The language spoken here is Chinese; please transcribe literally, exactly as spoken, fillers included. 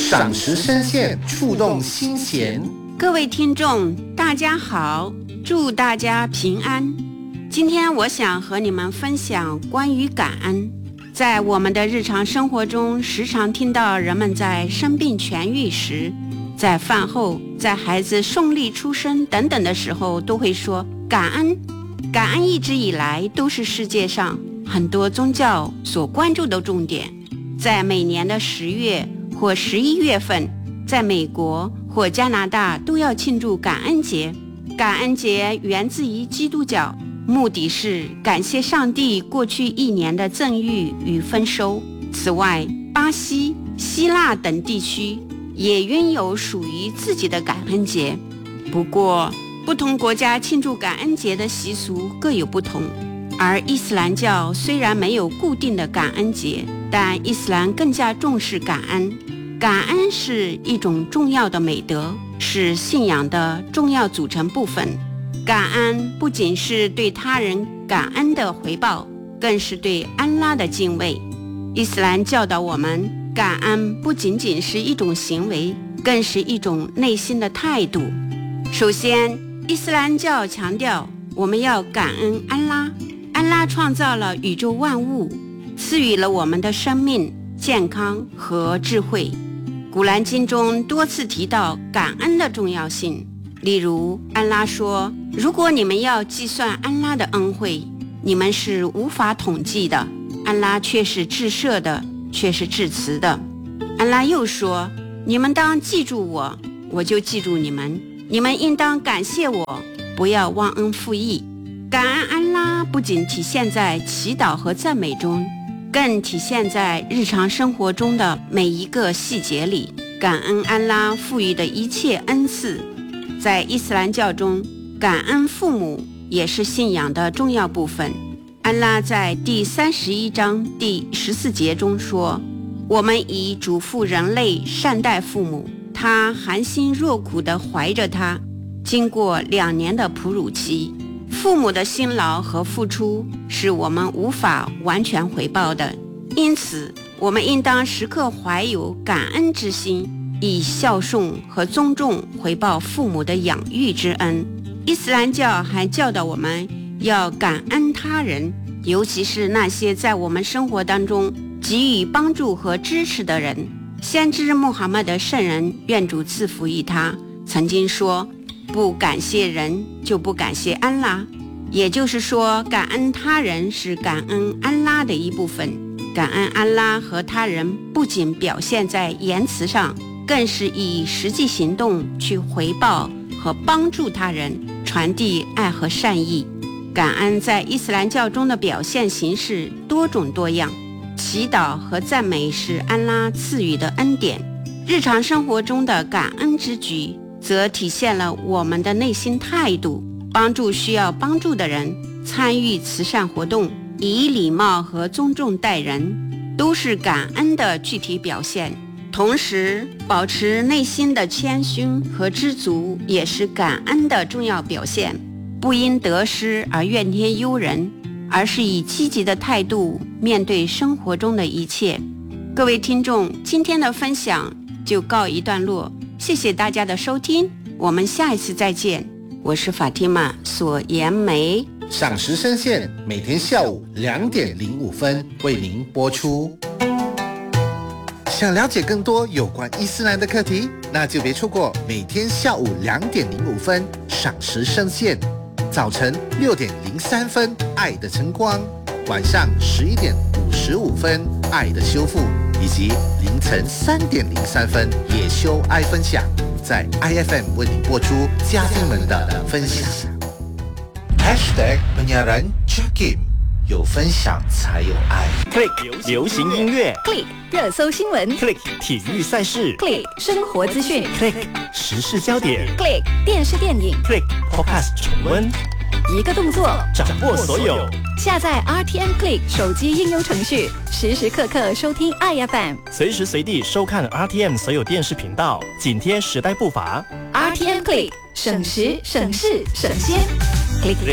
赏识深陷，触动心弦。 各位听众大家好，祝大家平安。今天我想和你们分享关于感恩。在我们的日常生活中，时常听到人们在生病痊愈时，在饭后，在孩子顺利出生等等的时候，都会说感恩。感恩一直以来都是世界上很多宗教所关注的重点。在每年的十月或十一月份，在美国或加拿大都要庆祝感恩节。感恩节源自于基督教，目的是感谢上帝过去一年的赠予与丰收。此外，巴西、希腊等地区也拥有属于自己的感恩节。不过，不同国家庆祝感恩节的习俗各有不同。而伊斯兰教虽然没有固定的感恩节，但伊斯兰更加重视感恩。感恩是一种重要的美德，是信仰的重要组成部分。感恩不仅是对他人感恩的回报，更是对安拉的敬畏。伊斯兰教导我们，感恩不仅仅是一种行为，更是一种内心的态度。首先，伊斯兰教强调我们要感恩安拉。安拉创造了宇宙万物，赐予了我们的生命、健康和智慧。古兰经中多次提到感恩的重要性。例如，安拉说，如果你们要计算安拉的恩惠，你们是无法统计的。安拉却是至赦的，却是至慈的。安拉又说，你们当记住我，我就记住你们。你们应当感谢我，不要忘恩负义。感恩安拉不仅体现在祈祷和赞美中，更体现在日常生活中的每一个细节里。感恩安拉赋予的一切恩赐。在伊斯兰教中，感恩父母也是信仰的重要部分。安拉在第三十一章第十四节中说，我们已嘱咐人类善待父母，他含辛若苦地怀着他，经过两年的哺乳期。父母的辛劳和付出是我们无法完全回报的，因此我们应当时刻怀有感恩之心，以孝顺和尊重回报父母的养育之恩。伊斯兰教还教导我们要感恩他人，尤其是那些在我们生活当中给予帮助和支持的人。先知穆罕默德圣人愿主赐福于他曾经说，不感谢人就不感谢安拉。也就是说，感恩他人是感恩安拉的一部分。感恩安拉和他人不仅表现在言辞上，更是以实际行动去回报和帮助他人，传递爱和善意。感恩在伊斯兰教中的表现形式多种多样，祈祷和赞美是安拉赐予的恩典。日常生活中的感恩之举则体现了我们的内心态度，帮助需要帮助的人，参与慈善活动，以礼貌和尊重待人，都是感恩的具体表现。同时，保持内心的谦虚和知足也是感恩的重要表现。不因得失而怨天尤人，而是以积极的态度面对生活中的一切。各位听众，今天的分享就告一段落，谢谢大家的收听，我们下一次再见。我是法蒂玛索颜梅， 赏识深陷，每天下午两点零五分为您播出。想了解更多有关伊斯兰的课题，那就别错过每天下午两点零五分赏识深陷，早晨六点零三分爱的晨光，晚上十一点五十五分爱的修复，以及凌晨三点零三分野修爱分享，在 I F M 为你播出嘉宾们的分享。Hashtag penyiaran Jakim， 有分享才有爱。 Click 流行音乐， Click 热搜新闻， Click 体育赛事， Click 生活资讯， Click 时事焦点， Click 电视电影， Click Podcast 重温， 一个动作掌握所有。 下载 R T M Click 手机应用程序，时时刻刻收听 I F M， 随时随地收看 R T M 所有电视频道，紧贴时代步伐。 R T M Click 省时省事省先。Click